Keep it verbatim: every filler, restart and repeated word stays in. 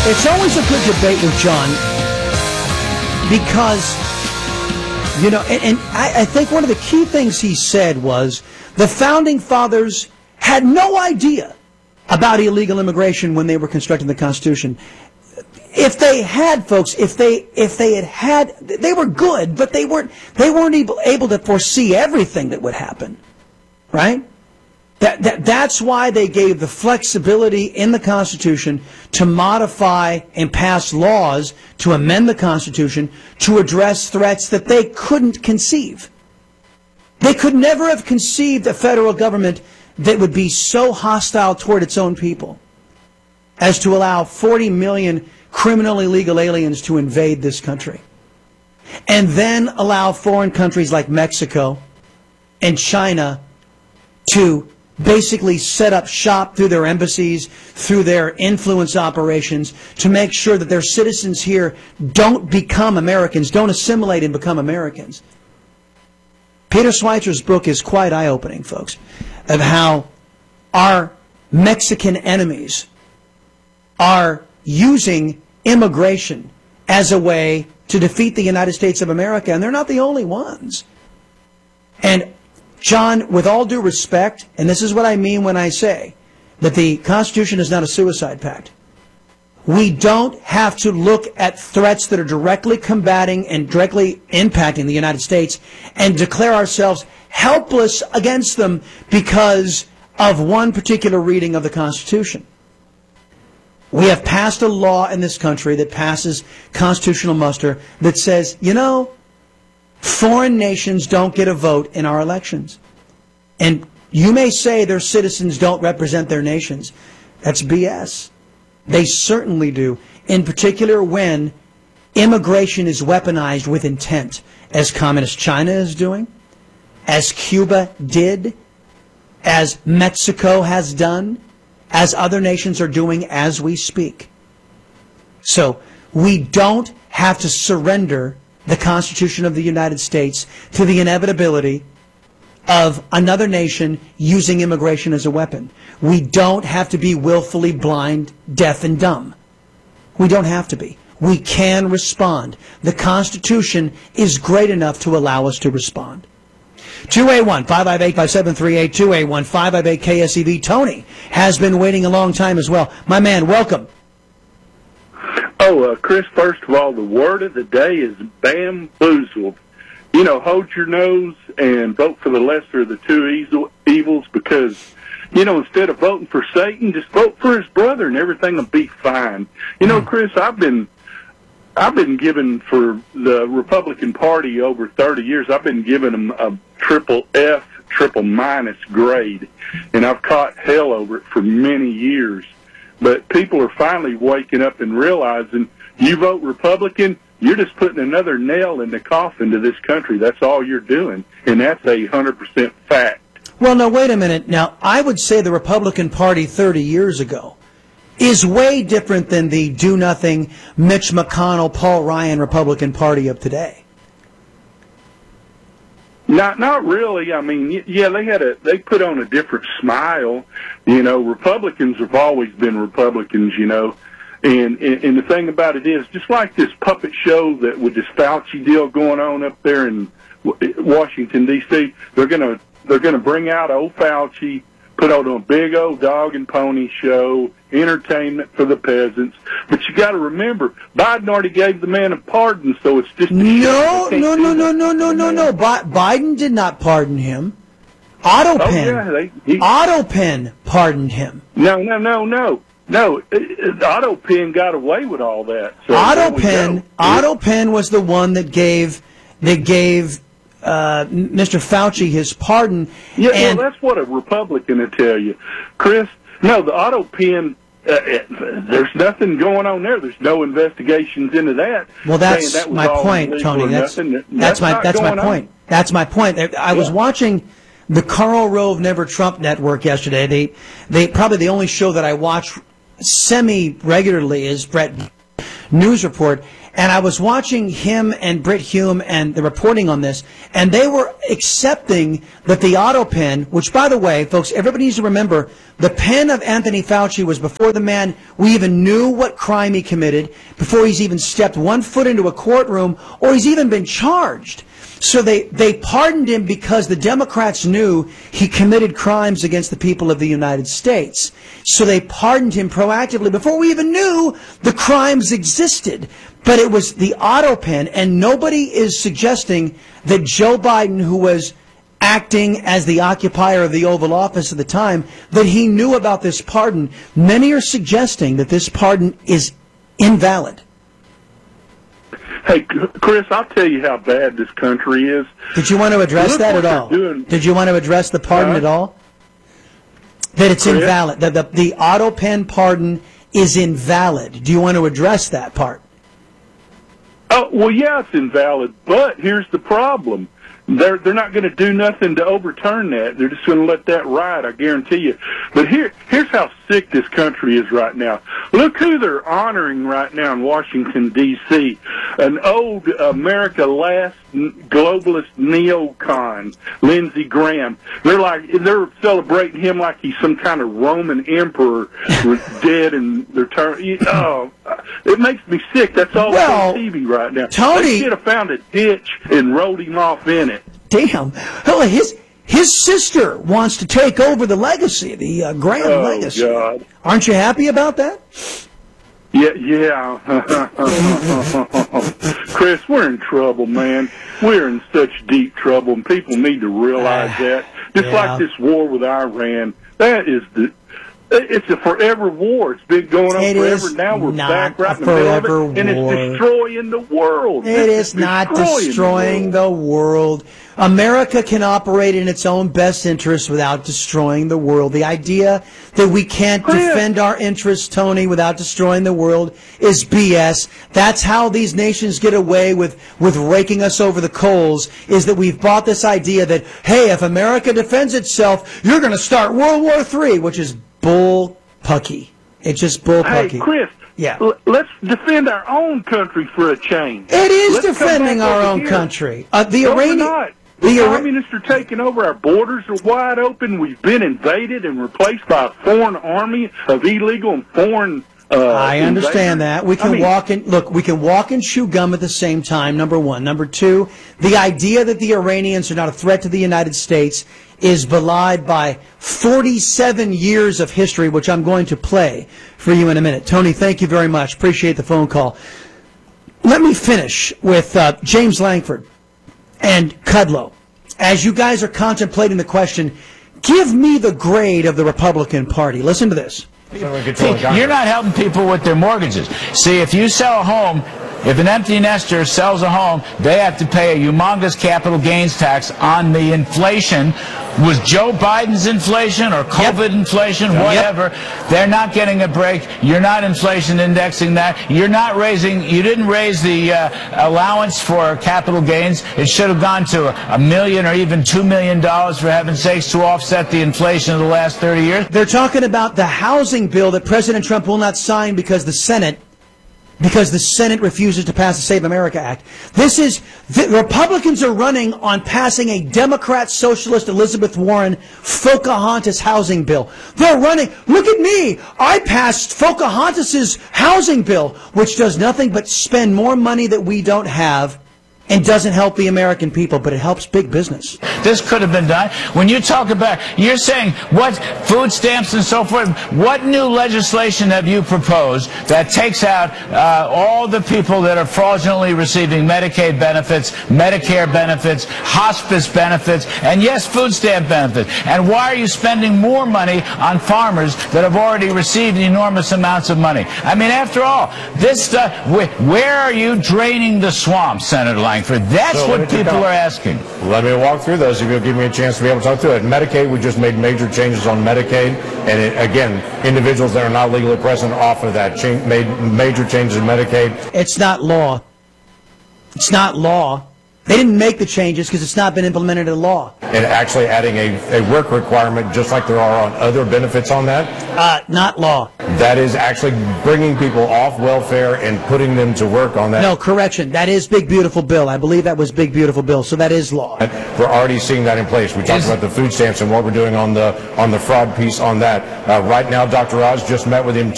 It's always a good debate with John because, you know, and, and I, I think one of the key things he said was the Founding Fathers had no idea about illegal immigration when they were constructing the Constitution. If they had, folks, if they if they had had, they were good, but they weren't they weren't able, able to foresee everything that would happen, right? That, that that's why they gave the flexibility in the Constitution to modify and pass laws to amend the Constitution to address threats that they couldn't conceive. They could never have conceived a federal government that would be so hostile toward its own people as to allow forty million criminal illegal aliens to invade this country and then allow foreign countries like Mexico and China to basically set up shop through their embassies, through their influence operations, to make sure that their citizens here don't become Americans, don't assimilate and become Americans. Peter Schweitzer's book is quite eye-opening, folks, of how our Mexican enemies are using immigration as a way to defeat the United States of America, and they're not the only ones. And John, with all due respect, and this is what I mean when I say that the Constitution is not a suicide pact, we don't have to look at threats that are directly combating and directly impacting the United States and declare ourselves helpless against them because of one particular reading of the Constitution. We have passed a law in this country that passes constitutional muster that says, you know, foreign nations don't get a vote in our elections. And you may say their citizens don't represent their nations. That's B S. They certainly do, in particular when immigration is weaponized with intent, as Communist China is doing, as Cuba did, as Mexico has done, as other nations are doing as we speak. So we don't have to surrender the Constitution of the United States to the inevitability of another nation using immigration as a weapon. We don't have to be willfully blind, deaf, and dumb. We don't have to be. We can respond. The Constitution is great enough to allow us to respond. two eight one, five five eight, five seven three eight, two eight one, five five eight, K S E V. Tony has been waiting a long time as well. My man, welcome. Oh, uh, Chris, first of all, the word of the day is bamboozled. You know, hold your nose and vote for the lesser of the two evils because, you know, instead of voting for Satan, just vote for his brother and everything will be fine. You know, Chris, I've been I've been given for the Republican Party over thirty years, I've been giving them a triple F, triple minus grade, and I've caught hell over it for many years. But people are finally waking up and realizing you vote Republican, you're just putting another nail in the coffin to this country. That's all you're doing, and that's a one hundred percent fact. Well, now, wait a minute. Now, I would say the Republican Party thirty years ago is way different than the do-nothing Mitch McConnell, Paul Ryan Republican Party of today. Not, not really. I mean, yeah, they had a, they put on a different smile. You know, Republicans have always been Republicans, you know. And, and, and the thing about it is, just like this puppet show that with this Fauci deal going on up there in Washington, D C, they're gonna, they're gonna bring out old Fauci, put on a big old dog and pony show, entertainment for the peasants. But you got to remember, Biden already gave the man a pardon, so it's just a no, no, no, no, no, no, no, no. Bi- Biden did not pardon him. Otto Penn, oh, yeah, they, he, Otto Penn pardoned him. No, no, no, no, no. Otto Penn got away with all that. So Otto Penn, Otto Penn was the one that gave that gave. Uh, Mister Fauci his pardon. Yeah, and well, that's what a Republican will tell you. Chris, no, the Otto Penn, uh, there's nothing going on there. There's no investigations into that. Well, that's that my point, Tony. That's, that's, that's my that's my point. On. That's my point. I was yeah. watching the Karl Rove Never Trump Network yesterday. They, they probably the only show that I watch semi-regularly is Brett news report, and I was watching him and Britt Hume and the reporting on this, and they were accepting that the auto pen, which, by the way, folks, everybody needs to remember, the pen of Anthony Fauci was before the man, we even knew what crime he committed, before he's even stepped one foot into a courtroom, or he's even been charged. So they, they pardoned him because the Democrats knew he committed crimes against the people of the United States. So they pardoned him proactively before we even knew the crimes existed. But it was the auto pen, and nobody is suggesting that Joe Biden, who was acting as the occupier of the Oval Office at the time, that he knew about this pardon. Many are suggesting that this pardon is invalid. Hey, Chris, I'll tell you how bad this country is. Did you want to address Look that what at all? they're doing. Did you want to address the pardon Huh? at all? That it's Chris? invalid. That the, the auto pen pardon is invalid. Do you want to address that part? Oh, well, yeah, it's invalid, but here's the problem. They're they're not going to do nothing to overturn that. They're just going to let that ride, I guarantee you. But here here's how sick this country is right now. Look who they're honoring right now in Washington, D C An old America last globalist neocon, Lindsey Graham. They're like they're celebrating him like he's some kind of Roman emperor was dead and they're turning. Oh, it makes me sick. That's all Well, on T V right now. Tony- They should have found a ditch and rolled him off in it. Damn. Hell, his his sister wants to take over the legacy, the uh, Graham Oh, legacy. God. Aren't you happy about that? Yeah, yeah. Chris, we're in trouble, man. We're in such deep trouble, and people need to realize Uh, that. Just yeah. like this war with Iran, that is the. It's a forever war. It's been going on It forever. is Now we're not back right a in the middle of forever it, and war. it's destroying the world. It It's is not destroying destroying the the world. America can operate in its own best interest without destroying the world. The idea that we can't Chris. defend our interests, Tony, without destroying the world is B S. That's how these nations get away with, with raking us over the coals, is that we've bought this idea that, hey, if America defends itself, you're going to start World War Three, which is bull pucky. It's just bull Hey, pucky. Chris. Yeah. l- let's defend our own country for a change. It is Let's come defending back our over own here. country. Uh, the No, we're Iranian. not. The The Ira- communists are taking over. Our borders are wide open. We've been invaded and replaced by a foreign army of illegal and foreign. Uh, I understand invaders. that. We can I mean, walk and look, we can walk and chew gum at the same time, number one. Number two, the idea that the Iranians are not a threat to the United States is belied by forty-seven years of history, which I'm going to play for you in a minute. Tony, thank you very much. Appreciate the phone call. Let me finish with uh, James Langford and Kudlow. As you guys are contemplating the question, give me the grade of the Republican Party. Listen to this. See, you're not helping people with their mortgages. See, if you sell a home, if an empty nester sells a home, they have to pay a humongous capital gains tax on the inflation. Was Joe Biden's inflation or COVID inflation, whatever, they're not getting a break. You're not inflation indexing that. You're not raising, you didn't raise the uh, allowance for capital gains. It should have gone to a, a million or even two million dollars, for heaven's sakes, to offset the inflation of the last thirty years. They're talking about the housing bill that President Trump will not sign because the Senate because the Senate refuses to pass the Save America Act. This is, the Republicans are running on passing a Democrat socialist Elizabeth Warren Pocahontas housing bill. They're running, look at me, I passed Pocahontas's housing bill, which does nothing but spend more money that we don't have and doesn't help the American people, but it helps big business. This could have been done. When you talk about, you're saying what food stamps and so forth, what new legislation have you proposed that takes out uh, all the people that are fraudulently receiving Medicaid benefits, Medicare benefits, hospice benefits, and yes, food stamp benefits? And why are you spending more money on farmers that have already received enormous amounts of money? I mean, after all, this stuff, where are you draining the swamp, Senator Langford? That's So what let me people take are out- asking. Let me walk through those if you'll give me a chance to be able to talk through it. Medicaid, we just made major changes on Medicaid. And it, again, individuals that are not legally present off of that cha- made major changes in Medicaid. It's not law. It's not law. They didn't make the changes because it's not been implemented in law. And actually adding a, a work requirement, just like there are on other benefits on that? Uh, not law. That is actually bringing people off welfare and putting them to work on that? No, correction. That is Big Beautiful Bill. I believe that was Big Beautiful Bill, so that is law. We're already seeing that in place. We talked Is, about the food stamps and what we're doing on the on the fraud piece on that. Uh, right now, Doctor Oz just met with him